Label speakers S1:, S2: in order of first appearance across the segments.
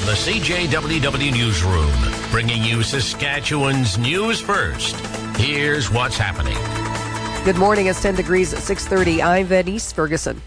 S1: the CJWW Newsroom, bringing you Saskatchewan's news first. Here's what's happening.
S2: Good morning. It's 10 degrees at 6:30. I'm Venice Ferguson.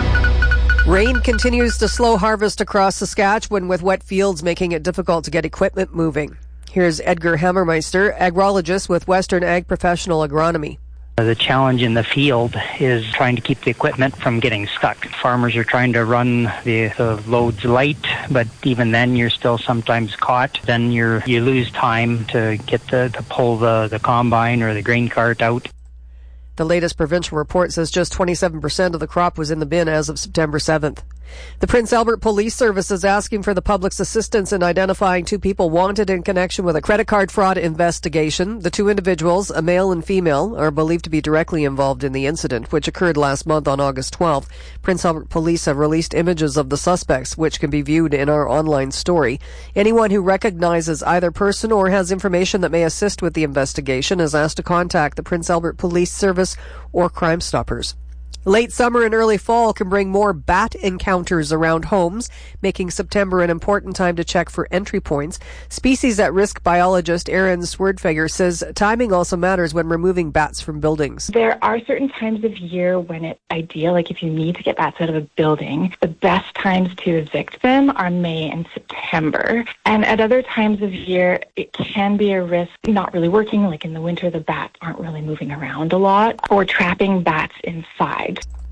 S2: Rain continues to slow harvest across Saskatchewan, with wet fields making it difficult to get equipment moving. Here's Edgar Hammermeister, agrologist with Western Ag Professional Agronomy.
S3: The challenge in the field is trying to keep the equipment from getting stuck. Farmers are trying to run the loads light, but even then you're still sometimes caught. Then you lose time to get to pull the combine or the grain cart out.
S2: The latest provincial report says just 27% of the crop was in the bin as of September 7th. The Prince Albert Police Service is asking for the public's assistance in identifying two people wanted in connection with a credit card fraud investigation. The two individuals, a male and female, are believed to be directly involved in the incident, which occurred last month on August 12th. Prince Albert Police have released images of the suspects, which can be viewed in our online story. Anyone who recognizes either person or has information that may assist with the investigation is asked to contact the Prince Albert Police Service or Crime Stoppers. Late summer and early fall can bring more bat encounters around homes, making September an important time to check for entry points. Species at risk biologist Erin Swerdfeger says timing also matters when removing bats from buildings.
S4: There are certain times of year when it's ideal, like if you need to get bats out of a building, the best times to evict them are May and September. And at other times of year, it can be a risk not really working, like in the winter the bats aren't really moving around a lot, or trapping bats inside.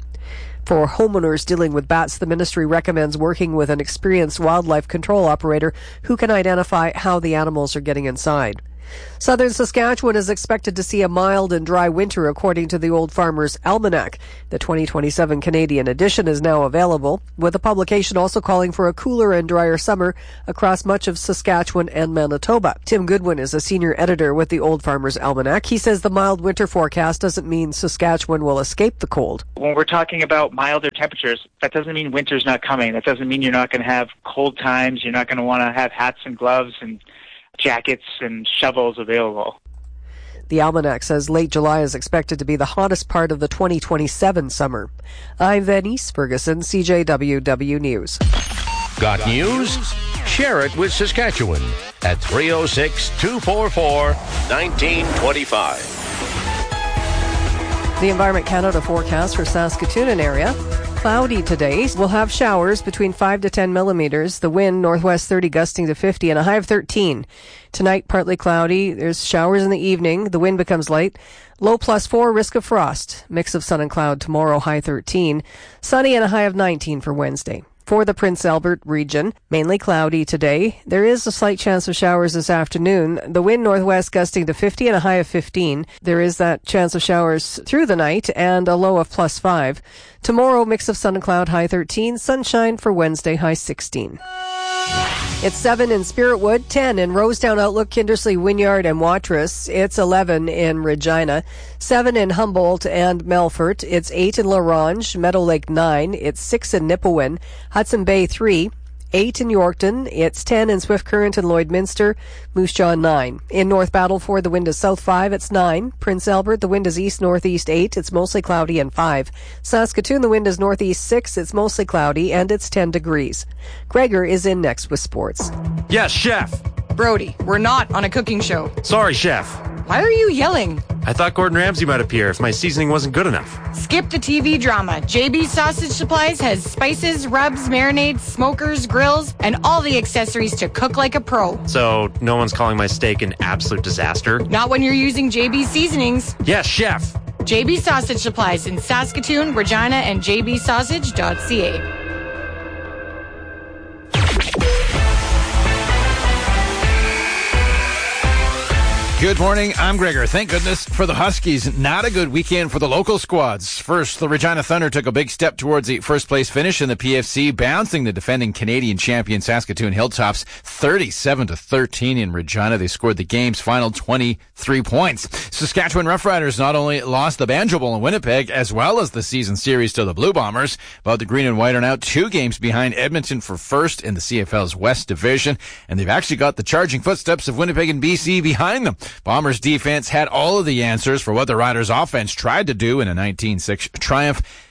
S2: For homeowners dealing with bats, the ministry recommends working with an experienced wildlife control operator who can identify how the animals are getting inside. Southern Saskatchewan is expected to see a mild and dry winter, according to the Old Farmer's Almanac. The 2027 Canadian edition is now available, with the publication also calling for a cooler and drier summer across much of Saskatchewan and Manitoba. Tim Goodwin is a senior editor with the Old Farmer's Almanac. He says the mild winter forecast doesn't mean Saskatchewan will escape the cold.
S5: When we're talking about milder temperatures, that doesn't mean winter's not coming. That doesn't mean you're not going to have cold times. You're not going to want to have hats and gloves and jackets and shovels available.
S2: The Almanac says late July is expected to be the hottest part of the 2027 summer. I'm Venice Ferguson, CJWW News.
S1: Got news? Share it with Saskatchewan at 306-244-1925.
S2: The Environment Canada forecast for Saskatoon and area. Cloudy today. We'll have showers between 5 to 10 millimeters. The wind, northwest 30 gusting to 50 and a high of 13. Tonight, partly cloudy. There's showers in the evening. The wind becomes light. Low +4, risk of frost. Mix of sun and cloud tomorrow, high 13. Sunny and a high of 19 for Wednesday. For the Prince Albert region, mainly cloudy today. There is a slight chance of showers this afternoon. The wind northwest gusting to 50 and a high of 15. There is that chance of showers through the night and a low of +5. Tomorrow, mix of sun and cloud, high 13. Sunshine for Wednesday, high 16. It's 7 in Spiritwood, 10 in Rosetown, Outlook, Kindersley, Wynyard, and Watrous. It's 11 in Regina, 7 in Humboldt and Melfort. It's 8 in La Ronge, Meadow Lake 9. It's 6 in Nipawin, Hudson Bay 3. 8 in Yorkton. It's 10 in Swift Current and Lloydminster. Moose Jaw 9. In North Battleford, the wind is south 5. It's 9. Prince Albert, the wind is east-northeast 8. It's mostly cloudy and 5. Saskatoon, the wind is northeast 6. It's mostly cloudy and it's 10 degrees. Gregor is in next with sports.
S6: Yes, Chef.
S7: Brody, we're not on a cooking show.
S6: Sorry, Chef.
S7: Why are you yelling?
S6: I thought Gordon Ramsay might appear if my seasoning wasn't good enough.
S7: Skip the TV drama. JB Sausage Supplies has spices, rubs, marinades, smokers, grills, and all the accessories to cook like a pro.
S6: So no one's calling my steak an absolute disaster?
S7: Not when you're using JB seasonings.
S6: Yes, Chef.
S7: JB Sausage Supplies in Saskatoon, Regina, and jbsausage.ca.
S8: Good morning, I'm Gregor. Thank goodness for the Huskies. Not a good weekend for the local squads. First, the Regina Thunder took a big step towards the first-place finish in the PFC, bouncing the defending Canadian champion Saskatoon Hilltops 37-13 in Regina. They scored the game's final 23 points. Saskatchewan Roughriders not only lost the Banjo Bowl in Winnipeg, as well as the season series to the Blue Bombers, but the Green and White are now 2 games behind Edmonton for first in the CFL's West Division, and they've actually got the charging footsteps of Winnipeg and BC behind them. Bombers defense had all of the answers for what the Riders offense tried to do in a 19-6 triumph.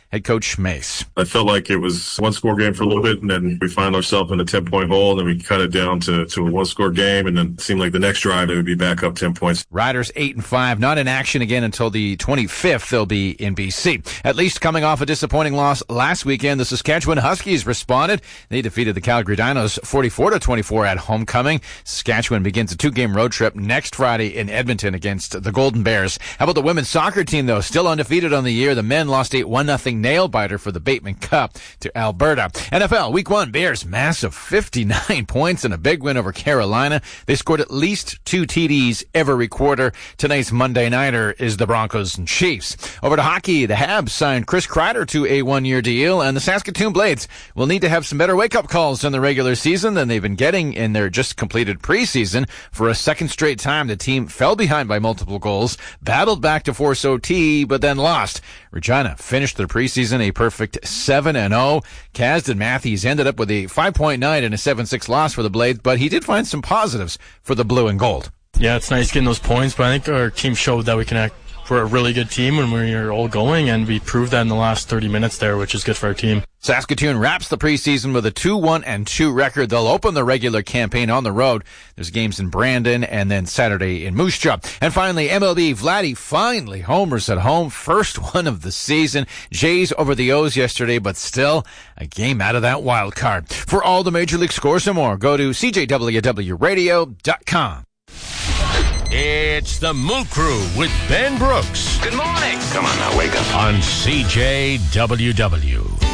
S8: head coach Mace.
S9: I felt like it was a one-score game for a little bit, and then we find ourselves in a 10-point hole, and then we cut it down to a one-score game, and then it seemed like the next drive they would be back up 10 points. Riders
S8: 8-5, not in action again until the 25th. They'll be in BC. At least coming off a disappointing loss last weekend, the Saskatchewan Huskies responded. They defeated the Calgary Dinos 44-24 at homecoming. Saskatchewan begins a 2-game road trip next Friday in Edmonton against the Golden Bears. How about the women's soccer team, though? Still undefeated on the year. The men lost a 1-0 nail-biter for the Bateman Cup to Alberta. NFL Week 1, Bears massive 59 points and a big win over Carolina. They scored at least 2 TDs every quarter. Tonight's Monday nighter is the Broncos and Chiefs. Over to hockey, the Habs signed Chris Kreider to a 1-year deal, and the Saskatoon Blades will need to have some better wake-up calls in the regular season than they've been getting in their just completed preseason. For a second straight time, the team fell behind by multiple goals, battled back to force OT, but then lost. Regina finished their preseason a perfect 7-0. Kasdan Matthews ended up with a 5.9 and a 7-6 loss for the Blades, but he did find some positives for the blue and gold.
S10: Yeah, it's nice getting those points, but I think our team showed that we can act. We're a really good team when we're all going, and we proved that in the last 30 minutes there, which is good for our team.
S8: Saskatoon wraps the preseason with a 2-1-2 record. They'll open the regular campaign on the road. There's games in Brandon and then Saturday in Moose Jaw. And finally, MLB, Vladdy finally homers at home. First one of the season. Jays over the O's yesterday, but still a game out of that wild card. For all the Major League scores and more, go to CJWWRadio.com.
S1: It's the Moo Crew with Ben Brooks.
S11: Good morning.
S1: Come on now, wake up. On CJWW.